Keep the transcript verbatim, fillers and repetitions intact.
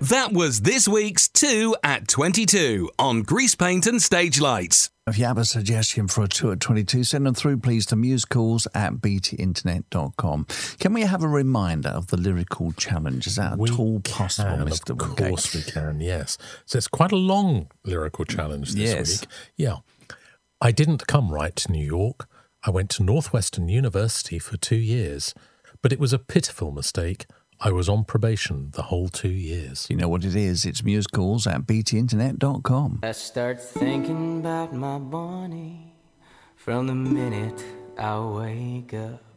That was this week's two at twenty-two on Grease Paint and Stage Lights. If you have a suggestion for a two at twenty-two, send them through, please, to musicals at b t internet dot com. Can we have a reminder of the lyrical challenge? Is that at We all possible, can, Mister Of Woodgate? course we can, yes. So it's quite a long lyrical challenge this Yes. week. Yeah. I didn't come right to New York. I went to Northwestern University for two years. But it was a pitiful mistake. I was on probation the whole two years. You know what it is? It's musicals at b t internet dot com. I start thinking about my Bonnie from the minute I wake up.